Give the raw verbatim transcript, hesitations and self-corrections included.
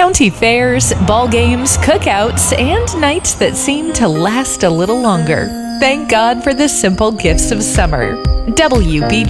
County fairs, ball games, cookouts, and nights that seem to last a little longer. Thank God for the simple gifts of summer. W B